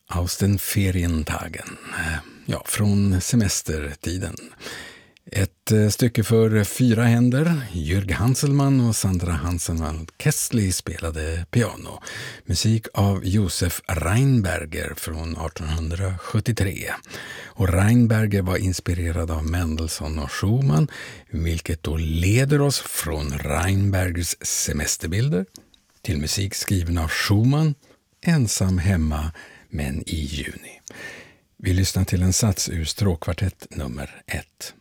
Aus den Ferientagen, ja, från semestertiden. Ett stycke för 4 händer. Jürg Hanselmann och Sandra Hanselmann-Kessli spelade piano. Musik av Josef Rheinberger från 1873. Och Rheinberger var inspirerad av Mendelssohn och Schumann, vilket då leder oss från Rheinbergers semesterbilder till musik skriven av Schumann, ensam hemma men i juni. Vi lyssnar till en sats ur stråkkvartett nummer 1.